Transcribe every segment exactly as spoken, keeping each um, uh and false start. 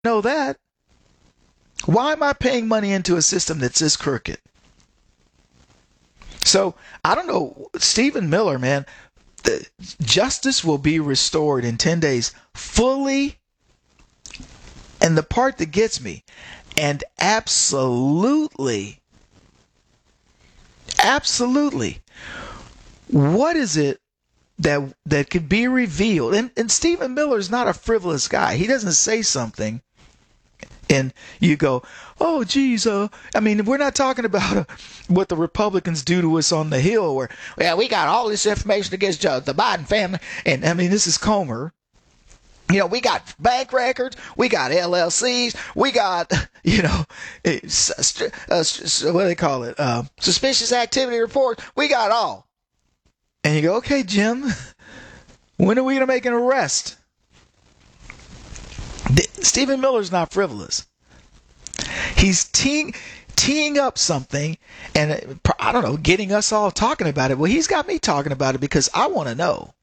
know that. Why am I paying money into a system that's this crooked? So I don't know, Stephen Miller, man, the justice will be restored in ten days fully. And the part that gets me, and absolutely, absolutely, what is it that that could be revealed? And, and Stephen Miller is not a frivolous guy. He doesn't say something and you go, oh, geez, uh, I mean, we're not talking about uh, what the Republicans do to us on the Hill where, well, we got all this information against uh, the Biden family. And, I mean, this is Comer. You know, we got bank records, we got L L Cs, we got, you know, uh, what do they call it? Uh, suspicious activity reports. We got all. And you go, okay, Jim, when are we going to make an arrest? Stephen Miller's not frivolous. He's teeing, teeing up something and, I don't know, getting us all talking about it. Well, he's got me talking about it because I want to know.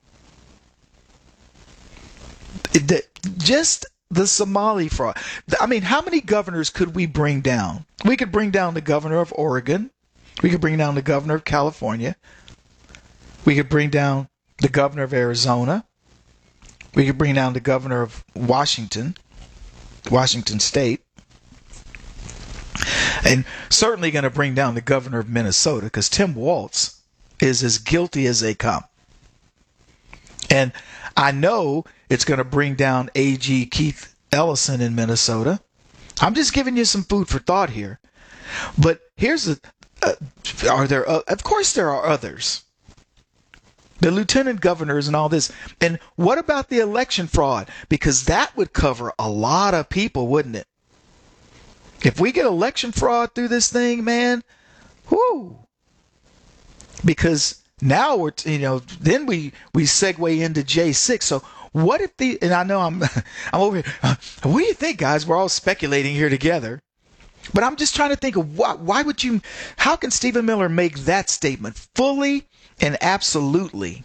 The, just the Somali fraud. I mean, how many governors could we bring down? We could bring down the governor of Oregon. We could bring down the governor of California. We could bring down the governor of Arizona. We could bring down the governor of Washington, Washington State. And certainly going to bring down the governor of Minnesota because Tim Walz is as guilty as they come. And I know it's going to bring down A G Keith Ellison in Minnesota. I'm just giving you some food for thought here. But here's the, uh, are there, uh, of course there are others. The lieutenant governors and all this. And what about the election fraud? Because that would cover a lot of people, wouldn't it? If we get election fraud through this thing, man, whoo. Because now we're, you know, then we, we segue into J six. So what if the, and I know I'm, I'm over here, uh, what do you think, guys? We're all speculating here together. But I'm just trying to think of why, why would you, how can Stephen Miller make that statement fully and absolutely?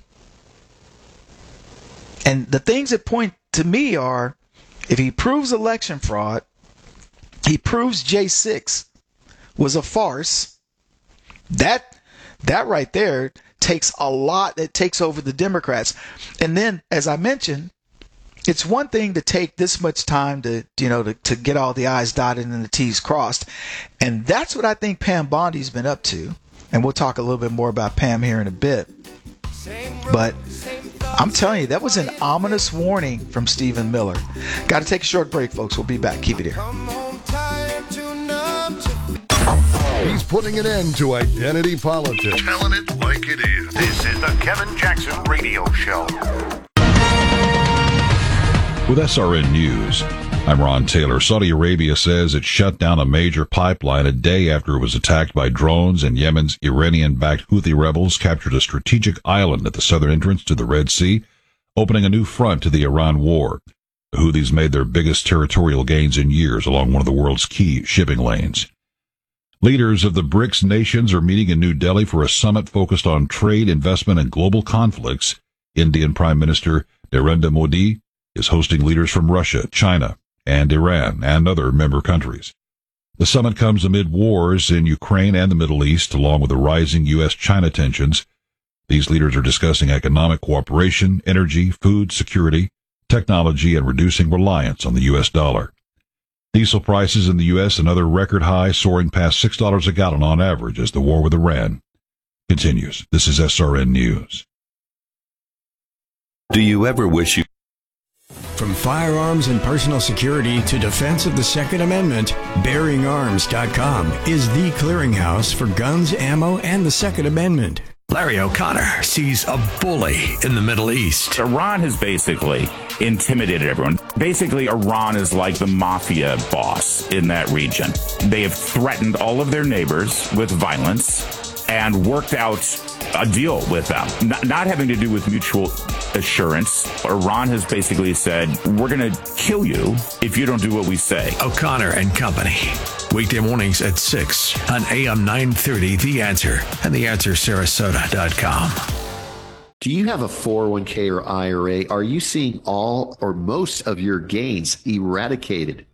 And the things that point to me are, if he proves election fraud, he proves J six was a farce, that, that right there takes a lot, it takes over the Democrats. And then, as I mentioned, it's one thing to take this much time to, you know, to, to get all the I's dotted and the T's crossed. And that's what I think Pam Bondi's been up to. And we'll talk a little bit more about Pam here in a bit. But I'm telling you, that was an ominous warning from Stephen Miller. Got to take a short break, folks. We'll be back. Keep it here. He's putting an end to identity politics. Telling it like it is. This is the Kevin Jackson Radio Show. With S R N News, I'm Ron Taylor. Saudi Arabia says it shut down a major pipeline a day after it was attacked by drones, and Yemen's Iranian-backed Houthi rebels captured a strategic island at the southern entrance to the Red Sea, opening a new front to the Iran war. The Houthis made their biggest territorial gains in years along one of the world's key shipping lanes. Leaders of the BRICS nations are meeting in New Delhi for a summit focused on trade, investment, and global conflicts. Indian Prime Minister Narendra Modi is hosting leaders from Russia, China, and Iran, and other member countries. The summit comes amid wars in Ukraine and the Middle East, along with the rising U S China tensions. These leaders are discussing economic cooperation, energy, food security, technology, and reducing reliance on the U S dollar. Diesel prices in the U S another record high, soaring past six dollars a gallon on average as the war with Iran continues. This is S R N News. Do you ever wish you... From firearms and personal security to defense of the Second Amendment, bearing arms dot com is the clearinghouse for guns, ammo, and the Second Amendment. Larry O'Connor sees a bully in the Middle East. Iran has basically intimidated everyone. Basically, Iran is like the mafia boss in that region. They have threatened all of their neighbors with violence and worked out a deal with them, not, not having to do with mutual assurance. Iran has basically said, we're going to kill you if you don't do what we say. O'Connor and Company. Weekday mornings at six on A M nine thirty, The Answer, and the answer sarasota dot com. Do you have a four oh one k or I R A? Are you seeing all or most of your gains eradicated?